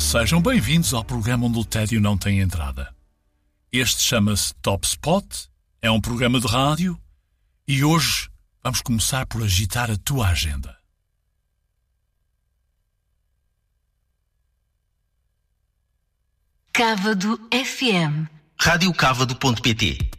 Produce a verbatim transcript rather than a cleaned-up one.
Sejam bem-vindos ao programa onde o tédio não tem entrada. Este chama-se Top Spot, é um programa de rádio e hoje vamos começar por agitar a tua agenda. Cávado F M. rádio cávado ponto pt.